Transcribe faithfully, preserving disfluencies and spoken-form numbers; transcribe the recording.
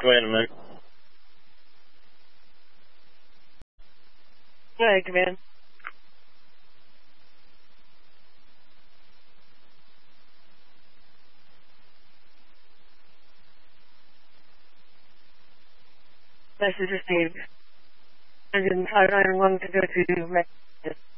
Wait a minute. Go ahead, Command. Message received. Engine five nine one to go to Mexico.